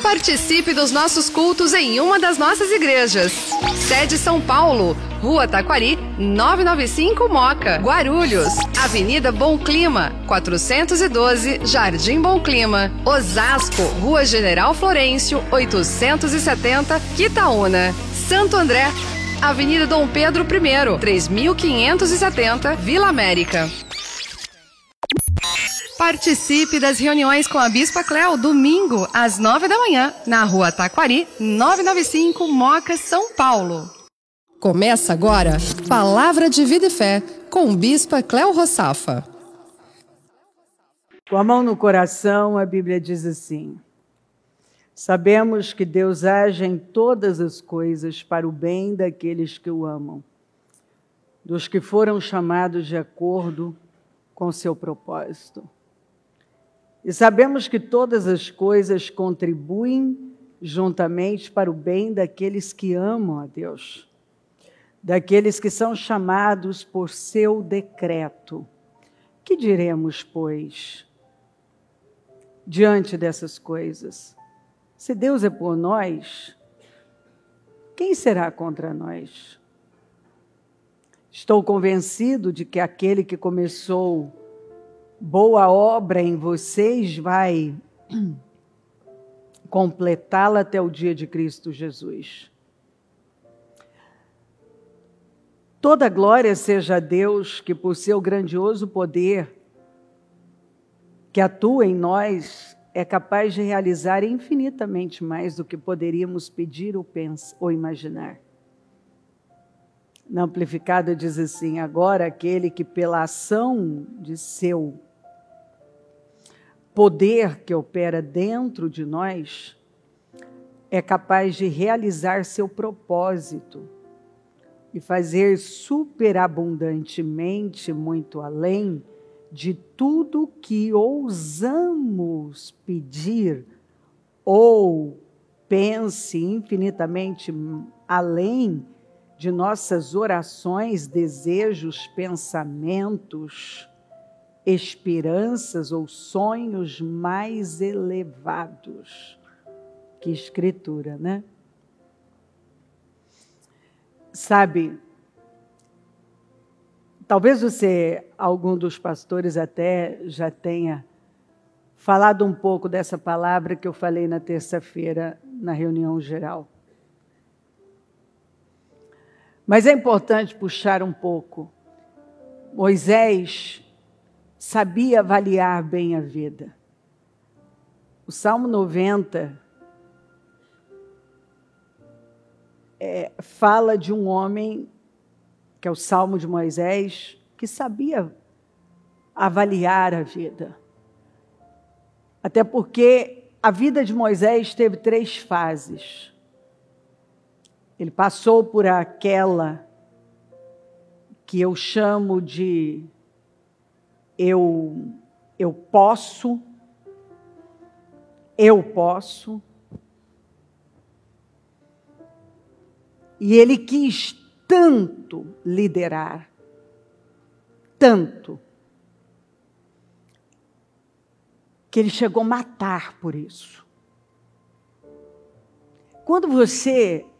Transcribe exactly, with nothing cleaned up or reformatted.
Participe dos nossos cultos em uma das nossas igrejas. Sede São Paulo, Rua Taquari, novecentos e noventa e cinco Moca, Guarulhos. Avenida Bom Clima, quatrocentos e doze, Jardim Bom Clima. Osasco, Rua General Florencio, oitocentos e setenta, Quitaúna. Santo André, Avenida Dom Pedro I, três mil quinhentos e setenta, Vila América. Participe das reuniões com a Bispa Cléo, domingo, às nove da manhã, na Rua Taquari, novecentos e noventa e cinco, Moca, São Paulo. Começa agora, Palavra de Vida e Fé, com Bispa Cléo Rossafa. Com a mão no coração, a Bíblia diz assim: sabemos que Deus age em todas as coisas para o bem daqueles que o amam, dos que foram chamados de acordo com seu propósito. E sabemos que todas as coisas contribuem juntamente para o bem daqueles que amam a Deus, daqueles que são chamados por seu decreto. Que diremos, pois, diante dessas coisas? Se Deus é por nós, quem será contra nós? Estou convencido de que aquele que começou boa obra em vocês vai completá-la até o dia de Cristo Jesus. Toda glória seja a Deus, que por seu grandioso poder, que atua em nós, é capaz de realizar infinitamente mais do que poderíamos pedir ou pensar ou imaginar. Na Amplificada diz assim: agora aquele que pela ação de seu poder que opera dentro de nós, é capaz de realizar seu propósito e fazer superabundantemente muito além de tudo que ousamos pedir ou pense infinitamente além de nossas orações, desejos, pensamentos, esperanças ou sonhos mais elevados. Que escritura, né? Sabe, talvez você, algum dos pastores até já tenha falado um pouco dessa palavra que eu falei na terça-feira na reunião geral. Mas é importante puxar um pouco. Moisés sabia avaliar bem a vida. O Salmo noventa é, fala de um homem, que é o Salmo de Moisés, que sabia avaliar a vida. Até porque a vida de Moisés teve três fases. Ele passou por aquela que eu chamo de eu, eu posso, eu posso. E ele quis tanto liderar, tanto, que ele chegou a matar por isso. Quando você